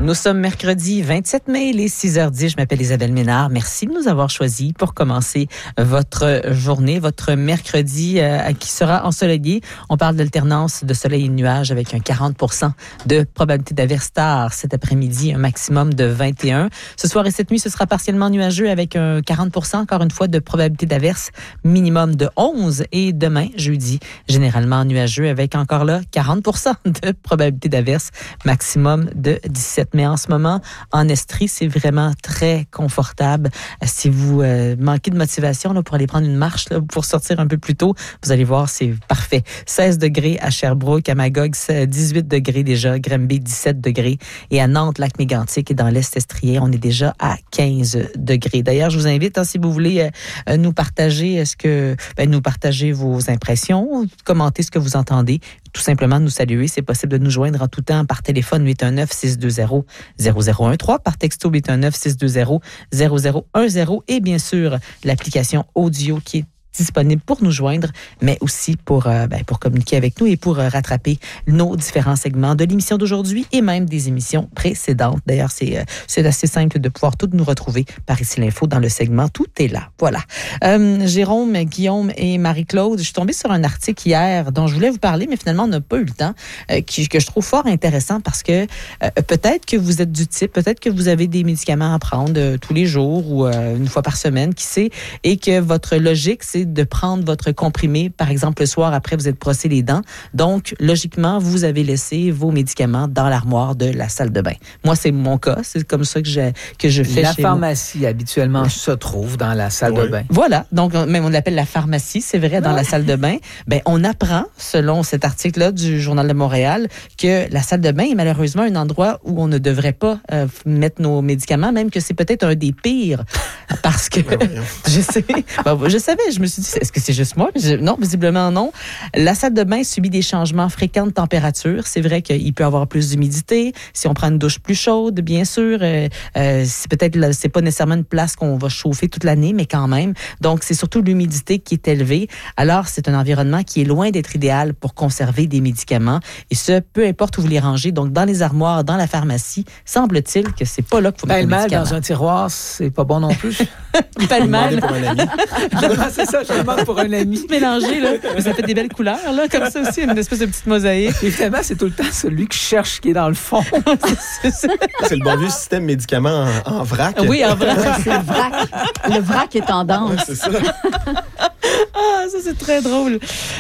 Nous sommes mercredi 27 mai, les 6h10. Je m'appelle Isabelle Ménard. Merci de nous avoir choisis pour commencer votre journée, votre mercredi qui sera ensoleillé. On parle d'alternance de soleil et de nuages avec un 40% de probabilité d'averse tard cet après-midi, un maximum de 21. Ce soir et cette nuit, ce sera partiellement nuageux avec un 40% encore une fois de probabilité d'averse, minimum de 11. Et demain, jeudi, généralement nuageux avec encore là 40% de probabilité d'averse, maximum de 17. Mais en ce moment, en Estrie, c'est vraiment très confortable. Si vous manquez de motivation là, pour aller prendre une marche, là, pour sortir un peu plus tôt, vous allez voir, c'est parfait. 16 degrés à Sherbrooke, à Magog, 18 degrés déjà, Granby, 17 degrés. Et à Nantes, Lac-Mégantic et dans l'Est estrien, on est déjà à 15 degrés. D'ailleurs, je vous invite, si vous voulez nous partager nous partager vos impressions, commenter ce que vous entendez, tout simplement nous saluer. C'est possible de nous joindre en tout temps par téléphone 819-620-0013, par texto 819-620-0010 et bien sûr l'application audio qui est disponible pour nous joindre, mais aussi pour communiquer avec nous et pour rattraper nos différents segments de l'émission d'aujourd'hui et même des émissions précédentes. D'ailleurs, c'est assez simple de pouvoir toutes nous retrouver par ici l'info dans le segment Tout est là. Voilà. Jérôme, Guillaume et Marie-Claude, je suis tombée sur un article hier dont je voulais vous parler, mais finalement, on n'a pas eu le temps, que je trouve fort intéressant parce que peut-être que vous êtes du type, peut-être que vous avez des médicaments à prendre tous les jours ou une fois par semaine, qui sait, et que votre logique, c'est de prendre votre comprimé, par exemple, le soir après vous êtes brossé les dents. Donc, logiquement, vous avez laissé vos médicaments dans l'armoire de la salle de bain. Moi, c'est mon cas. C'est comme ça que je fais la chez pharmacie, moi. habituellement, se trouve dans la salle de bain. Voilà. Donc, même on l'appelle la pharmacie, c'est vrai, dans la salle de bain. On apprend, selon cet article-là du Journal de Montréal, que la salle de bain est malheureusement un endroit où on ne devrait pas mettre nos médicaments, même que c'est peut-être un des pires. Parce que, je savais, je me suis dit, est-ce que c'est juste moi? Non, visiblement non. La salle de bain subit des changements fréquents de température. C'est vrai qu'il peut y avoir plus d'humidité. Si on prend une douche plus chaude, bien sûr, c'est pas nécessairement une place qu'on va chauffer toute l'année, mais quand même. Donc, c'est surtout l'humidité qui est élevée. Alors, c'est un environnement qui est loin d'être idéal pour conserver des médicaments. Et ce, peu importe où vous les rangez. Donc, dans les armoires, dans la pharmacie, semble-t-il que c'est pas là qu'il faut mettre les médicaments. Dans un tiroir, c'est pas bon non plus. Pas le mal. Pour un ami. C'est ça, je demande pour un ami. Mélangé, là. Ça fait des belles couleurs, là, comme ça aussi, une espèce de petite mosaïque. Évidemment, c'est tout le temps celui qui cherche qui est dans le fond. C'est le bon vieux système médicaments en vrac. Oui, en vrac. C'est le vrac. Le vrac est tendance. Ouais, c'est ça. Ça, c'est très drôle.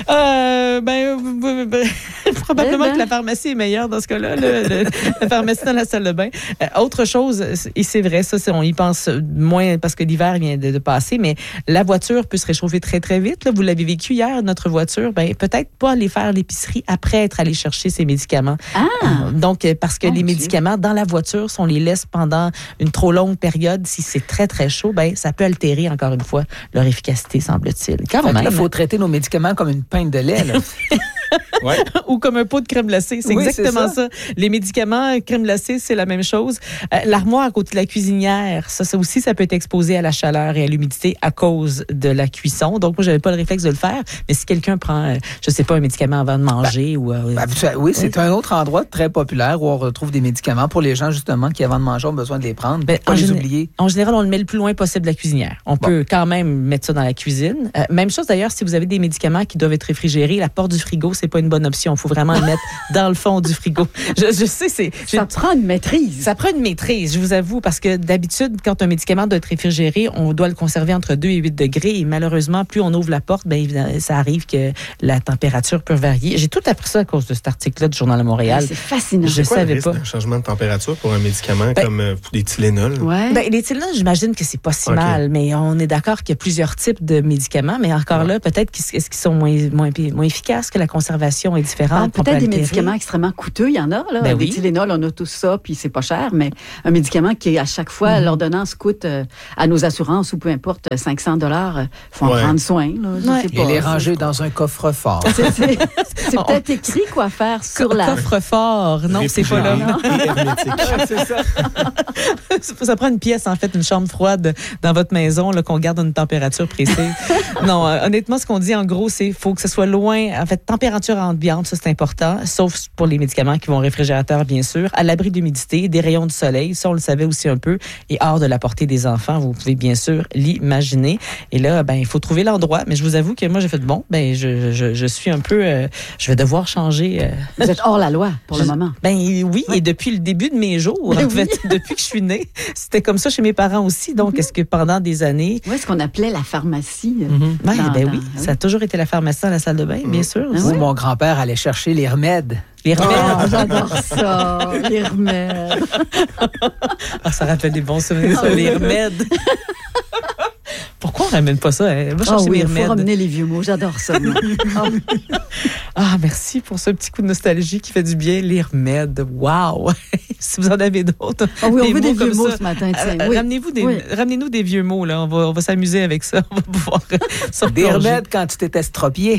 Probablement que la pharmacie est meilleure dans ce cas-là, la pharmacie dans la salle de bain. Autre chose, et c'est vrai, ça, on y pense moins parce que l'hiver vient de passer, mais la voiture peut se réchauffer très, très vite. Là. Vous l'avez vécu hier, notre voiture. Peut-être pas aller faire l'épicerie après être allé chercher ses médicaments. Donc, parce que les médicaments dans la voiture, si on les laisse pendant une trop longue période, si c'est très, très chaud, ça peut altérer, encore une fois, leur efficacité, semble-t-il. Il faut traiter nos médicaments comme une pinte de lait. Là. Ouais. Ou comme un pot de crème glacée. C'est exactement ça. Les médicaments, crème glacée, c'est la même chose. L'armoire à côté de la cuisinière, ça aussi, ça peut être exposé à la chaleur et à l'humidité à cause de la cuisson. Donc, moi, j'avais pas le réflexe de le faire. Mais si quelqu'un prend, je sais pas, un médicament avant de manger c'est un autre endroit très populaire où on retrouve des médicaments pour les gens, justement, qui, avant de manger, ont besoin de les prendre. Pas les oublier. En général, on le met le plus loin possible de la cuisinière. On peut quand même mettre ça dans la cuisine. Même chose, d'ailleurs, si vous avez des médicaments qui doivent être réfrigérés, la porte du frigo, c'est pas une bonne option. Il faut vraiment le mettre dans le fond du frigo. Je sais, ça prend une maîtrise. Ça prend une maîtrise, je vous avoue, parce que d'habitude, quand un médicament doit être réfrigéré, on doit le conserver entre 2 et 8 degrés. Et malheureusement, plus on ouvre la porte, ça arrive que la température peut varier. J'ai tout appris ça à cause de cet article-là du Journal de Montréal. C'est fascinant. Je savais pas. Un changement de température pour un médicament comme les Tylenol. Ouais. Les Tylenol, j'imagine que c'est pas si mal, mais on est d'accord qu'il y a plusieurs types de médicaments, mais encore là, peut-être est-ce qu'ils sont moins efficaces, que la conservation est différente. Peut-être des médicaments extrêmement coûteux, il y en a. Là. Des Tylenol, on a tous ça, puis c'est pas cher, mais un médicament qui, à chaque fois, l'ordonnance coûte à nos assurances ou peu importe, $500, faut en prendre soin. Là, je sais pas, et les ranger dans un coffre-fort. C'est peut-être écrit quoi faire sur la... Coffre-fort, non, c'est pas là. Hermétique. C'est ça. Ça prend une pièce, en fait, une chambre froide dans votre maison, là, qu'on garde à une température précise. Non, honnêtement, ce qu'on dit, en gros, c'est qu'il faut que ce soit loin. En fait, température ambiante, ça, c'est important, sauf pour les médicaments qui vont au réfrigérateur, bien sûr. À l'abri d'humidité, des rayons du soleil, ça, on le savait aussi un peu, et hors de la portée des enfants, vous pouvez bien sûr l'imaginer. Et là, il faut trouver l'endroit. Mais je vous avoue que moi, j'ai fait je suis un peu... je vais devoir changer. Vous êtes hors la loi pour le moment. Oui, et depuis le début de mes jours, en fait, depuis que je suis née, c'était comme ça chez mes parents aussi. Donc, est-ce que pendant des années... Oui, ce qu'on appelait la pharmacie. Oui, ça a toujours été la pharmacie dans la salle de bain, bien sûr. Mon grand-père allait chercher les remèdes. Les remèdes. Oh, j'adore ça, les remèdes. Ça rappelle des bons souvenirs, ça, les remèdes. Pourquoi on ramène pas ça? Va chercher mes remèdes. Il faut ramener les vieux mots, j'adore ça. Merci pour ce petit coup de nostalgie qui fait du bien, les remèdes. Wow! Si vous en avez d'autres. On veut des vieux mots ce matin. Ramenez-nous des vieux mots, là. On va s'amuser avec ça. On va pouvoir des remèdes quand tu t'étais estropié.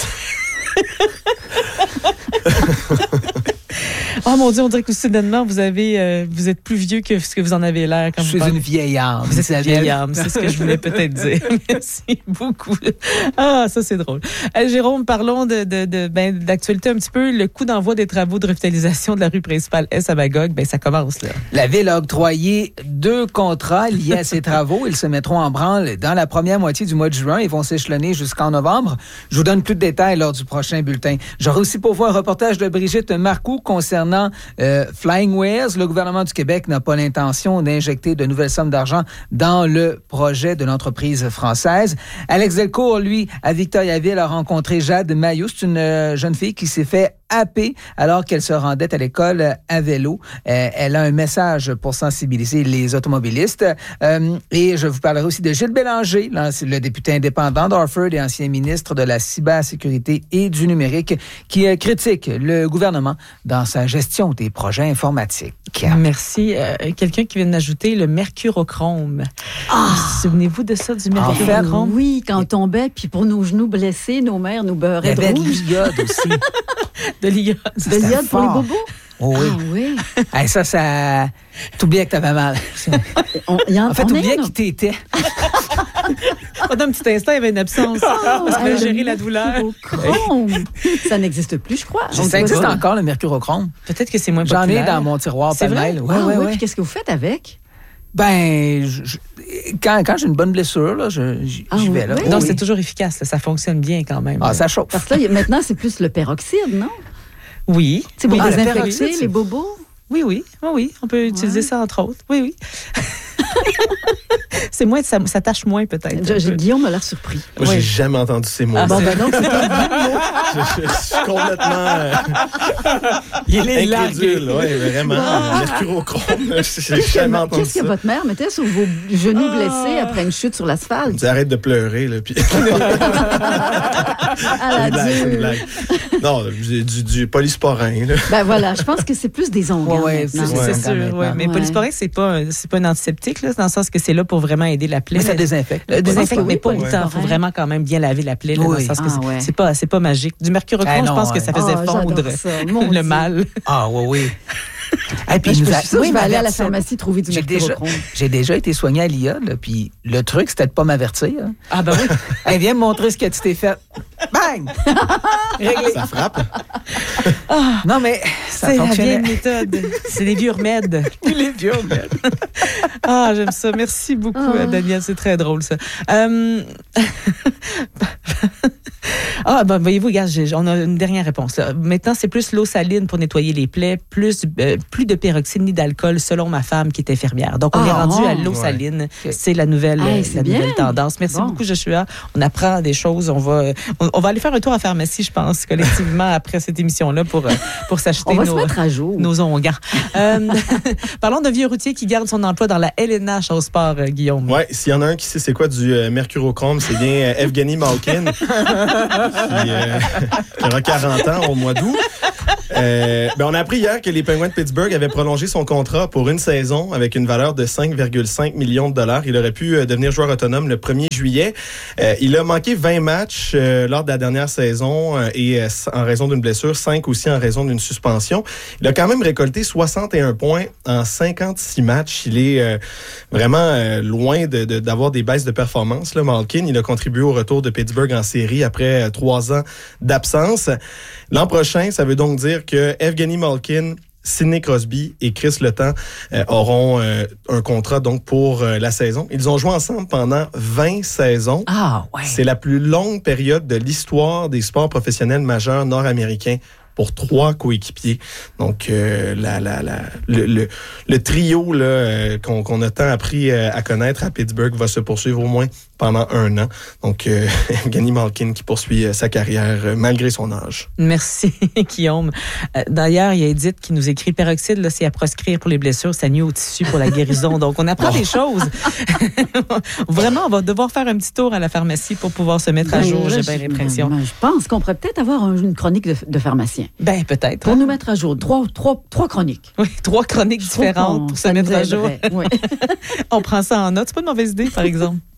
Oh mon Dieu, on dirait que soudainement, vous êtes plus vieux que ce que vous en avez l'air. Quand je suis une vieille âme. Vous êtes une vieille âme, c'est ce que je voulais peut-être dire. Merci beaucoup. Ah, ça c'est drôle. Jérôme, parlons d'actualité un petit peu. Le coup d'envoi des travaux de revitalisation de la rue principale S à Magog, ça commence là. La Ville a octroyé 2 contrats liés à ces travaux. Ils se mettront en branle dans la première moitié du mois de juin. Ils vont s'échelonner jusqu'en novembre. Je vous donne plus de détails lors du prochain bulletin. J'aurai aussi pour vous un reportage de Brigitte Marcoux concernant Flying Whales. Le gouvernement du Québec n'a pas l'intention d'injecter de nouvelles sommes d'argent dans le projet de l'entreprise française. Alex Delcourt, lui, à Victoriaville, a rencontré Jade Mailloux. C'est une jeune fille qui s'est fait happer alors qu'elle se rendait à l'école à vélo. Elle a un message pour sensibiliser les automobilistes. Et je vous parlerai aussi de Gilles Bélanger, le député indépendant d'Orford et ancien ministre de la cybersécurité et du numérique, qui critique le gouvernement dans sa gestion des projets informatiques. Merci. Quelqu'un qui vient d'ajouter le mercurochrome. Souvenez-vous de ça, du mercurochrome? Oui, quand on tombait, puis pour nos genoux blessés, nos mères nous beurraient de rouge. Il y avait de l'iode aussi. De l'iode. De l'iode pour les bobos? Oh oui. Ah oui. Ça... T'oubliais que t'avais mal. En fait, t'oubliais qui t'étais. Pendant un petit instant, il y avait une absence. Parce qu'on a géré la douleur. Ça n'existe plus, je crois. Ça existe encore, le mercurochrome. Peut-être que c'est moins populaire. J'en ai dans mon tiroir pêle-mêle. Oui. Puis qu'est-ce que vous faites avec? Quand j'ai une bonne blessure, là, j'y vais. Là. Donc, c'est toujours efficace. Là. Ça fonctionne bien quand même. Ça chauffe. Parce que là, maintenant, c'est plus le peroxyde, non? Oui. C'est pour désinfecter les bobos? Oui. On peut utiliser ça, entre autres. Oui. C'est moins, ça tâche moins peut-être. Guillaume m'a l'air surpris. Moi, j'ai jamais entendu ces mots. Donc, c'est pas je suis complètement il est incrédule. Oui, vraiment. Mercurochrome, j'ai jamais entendu Qu'est-ce que votre mère mettait sur vos genoux blessés après une chute sur l'asphalte? Arrête de pleurer, là. Puis... C'est une blague. Non, du polysporin. Là. Voilà, je pense que c'est plus des onguents. C'est sûr. Mais polysporin, c'est pas un antiseptique, là, dans le sens que c'est là pour vraiment aider la plaie. Mais ça désinfecte. Mais pas autant. Il faut vraiment quand même bien laver la plaie, là, dans le sens que c'est pas magique. Du mercurochrome, je pense que ça faisait fondre le mal. Ah oui. Et puis je vais aller à la pharmacie trouver du mercurochrome. J'ai déjà été soigné à l'iode, puis le truc, c'était de pas m'avertir. Ah ben oui. Elle vient me montrer ce que tu t'es fait. Bang! Réglé. Ça frappe. Non, mais ça c'est fonctionnait. La vieille méthode. C'est les vieux remèdes. Les vieux remèdes. J'aime ça. Merci beaucoup, Daniel. C'est très drôle, ça. Voyez-vous, regarde, on a une dernière réponse. Là. Maintenant, c'est plus l'eau saline pour nettoyer les plaies, plus de peroxyde ni d'alcool, selon ma femme qui est infirmière. Donc, on est rendu à l'eau saline. C'est la nouvelle tendance. Merci beaucoup, Joshua. On apprend des choses. On va aller faire un tour à la pharmacie, je pense, collectivement, après cette émission-là, pour s'acheter nos onguents. Parlons d'un vieux routier qui garde son emploi dans la LNH au sport, Guillaume. Oui, s'il y en a un qui sait c'est quoi du mercurochrome, c'est bien Evgeny Malkin. qui aura 40 ans au mois d'août. On a appris hier que les Penguins de Pittsburgh avaient prolongé son contrat pour une saison avec une valeur de 5,5 millions de dollars. Il aurait pu devenir joueur autonome le 1er juillet. Il a manqué 20 matchs lors de la dernière saison et en raison d'une blessure, 5 aussi en raison d'une suspension. Il a quand même récolté 61 points en 56 matchs. Il est vraiment loin d'avoir des baisses de performance, là, Malkin. Il a contribué au retour de Pittsburgh en série après 3 ans d'absence. L'an prochain, ça veut donc dire que Evgeny Malkin, Sidney Crosby et Chris Letang auront un contrat donc pour la saison. Ils ont joué ensemble pendant 20 saisons. Ah, ouais. C'est la plus longue période de l'histoire des sports professionnels majeurs nord-américains pour 3 coéquipiers. Donc, le trio là, qu'on a tant appris à connaître à Pittsburgh va se poursuivre au moins pendant 1 an. Donc, Evgeny Malkin qui poursuit sa carrière malgré son âge. Merci, Guillaume. D'ailleurs, il y a Edith qui nous écrit « Peroxyde, là, c'est à proscrire pour les blessures, ça nuit au tissu pour la guérison. » Donc, on apprend des choses. Vraiment, on va devoir faire un petit tour à la pharmacie pour pouvoir se mettre à jour, j'ai bien l'impression. Je pense qu'on pourrait peut-être avoir une chronique de pharmacien. Ben, peut-être. Pour nous mettre à jour. 3 chroniques. Oui, 3 chroniques différentes pour se mettre à jour. Oui. On prend ça en note. C'est pas une mauvaise idée, par exemple.